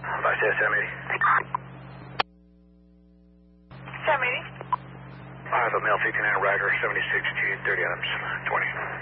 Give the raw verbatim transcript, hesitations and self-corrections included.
Vice Sam eighty. Sam eighty. I have a male fifty-nine rider, seventy-six G, thirty Adams, twenty.